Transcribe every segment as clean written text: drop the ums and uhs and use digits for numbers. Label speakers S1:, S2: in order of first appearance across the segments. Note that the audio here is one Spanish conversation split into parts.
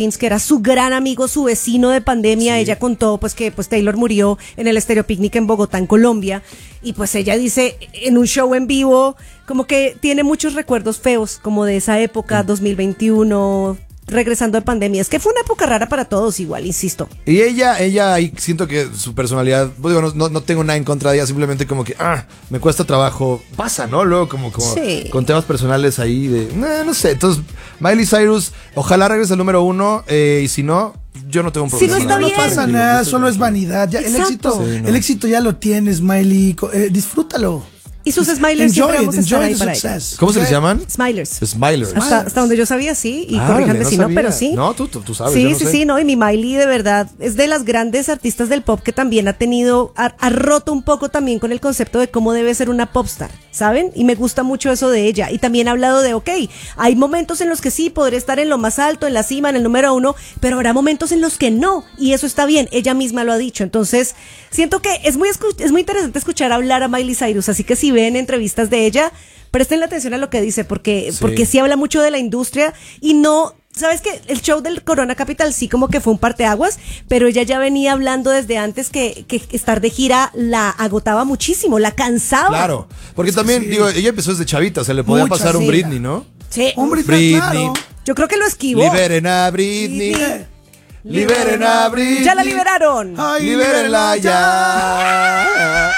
S1: Hawkins, que era su gran amigo, su vecino de pandemia. Ella contó pues que pues Taylor murió en el Estéreo Picnic en Bogotá, en Colombia, y pues ella dice en un show en vivo como que tiene muchos recuerdos feos como de esa época, 2021, regresando de pandemia. Es que fue una época rara para todos igual, insisto.
S2: Y ella ahí siento que su personalidad, digo, no tengo nada en contra de ella, simplemente como que, me cuesta trabajo, pasa, ¿no? Luego como
S1: Sí.
S2: con temas personales ahí de, no sé. Entonces, Miley Cyrus, ojalá regrese al número 1, y si no, yo no tengo un
S1: Si
S2: problema.
S1: no está
S3: No
S1: bien.
S3: pasa nada, solo es vanidad. Ya,
S1: Exacto.
S3: el éxito ya lo tienes, Miley. Disfrútalo.
S1: Y sus Smilers siempre vamos a estar ahí
S3: the
S1: para ella.
S3: success.
S2: ¿Cómo se les llaman?
S1: Smilers.
S2: Smilers.
S1: Hasta donde yo sabía, sí, y
S2: Árale,
S1: corríjanme
S2: no
S1: si no,
S2: sabía.
S1: pero sí.
S2: No, tú sabes.
S1: Sí,
S2: yo no
S1: sí,
S2: sé.
S1: sí, no, y mi Miley de verdad es de las grandes artistas del pop que también ha roto un poco también con el concepto de cómo debe ser una popstar, ¿saben? Y me gusta mucho eso de ella. Y también ha hablado de, hay momentos en los que sí, podré estar en lo más alto, en la cima, en el número 1, pero habrá momentos en los que no, y eso está bien, ella misma lo ha dicho. Entonces, siento que es muy interesante escuchar hablar a Miley Cyrus, así que si ven entrevistas de ella, presten la atención a lo que dice, porque sí habla mucho de la industria y no... ¿Sabes qué? El show del Corona Capital sí como que fue un parteaguas, pero ella ya venía hablando desde antes que estar de gira la agotaba muchísimo, la cansaba.
S2: Claro, porque también, digo, ella empezó desde chavita, o sea, le podía pasar un
S1: sí.
S2: Britney, ¿no?
S1: Sí.
S3: Hombre,
S2: Britney.
S3: claro.
S1: Yo creo que lo esquivó.
S2: Liberen a Britney. Liberen a Britney.
S1: Ya la liberaron.
S3: Ay,
S2: Libérenla ya.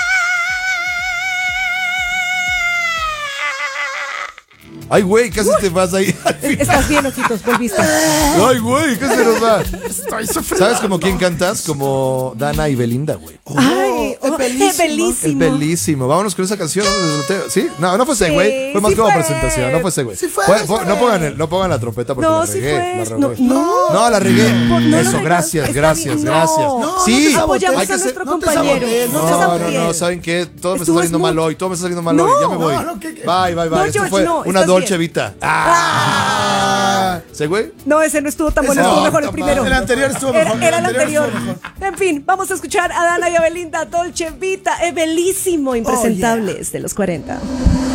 S2: Ay, güey, casi te vas ahí.
S1: Estás bien, ojitos, volviste.
S2: Ay, güey, casi se nos va. ¿Sabes como quién cantas? Como Dana y Belinda, güey.
S1: Ay,
S3: es bellísimo.
S1: es bellísimo.
S2: Es bellísimo. Vámonos con esa canción. ¿Sí? No fue ese, güey. Fue más
S1: sí
S2: como
S1: fue.
S2: presentación. No fue ese, güey.
S3: Sí fue.
S2: No pongan la trompeta porque
S1: No,
S2: la
S1: sí
S2: regué.
S1: fue.
S2: La regué.
S1: No,
S2: la regué.
S1: no lo
S2: Eso,
S1: regas-
S2: gracias,
S1: está
S2: gracias,
S1: bien.
S2: gracias.
S1: No,
S2: Sí,
S1: apoyamos
S2: hay que
S1: a
S2: hacer-
S1: nuestro
S3: no te
S1: compañero.
S3: sabotees,
S1: No te
S2: No,
S1: sabotees.
S2: ¿saben qué? Todo me está
S1: Estuvo
S2: saliendo mal
S1: smooth.
S2: hoy, todo me está saliendo mal
S1: No.
S2: hoy, ya me voy.
S3: No, ¿qué?
S2: Bye.
S1: No,
S2: Esto
S1: George,
S2: fue
S1: no,
S2: una
S1: estás
S2: Dolce
S1: bien.
S2: Vita. ¿Sí, güey?
S1: No, ese no estuvo tan bueno,
S2: No,
S1: estuvo mejor el
S2: está
S1: primero.
S2: mal.
S3: El anterior estuvo mejor.
S1: Era el anterior.
S3: estuvo mejor.
S1: En fin, vamos a escuchar a Dana y a Belinda, Dolce Vita, es bellísimo, impresentables de los 40.